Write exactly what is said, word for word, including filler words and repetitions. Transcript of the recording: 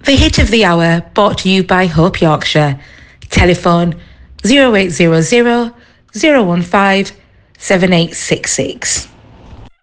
The hit of the hour brought to you by Hope Yorkshire. Telephone zero eight zero zero, zero one five, seven eight six six.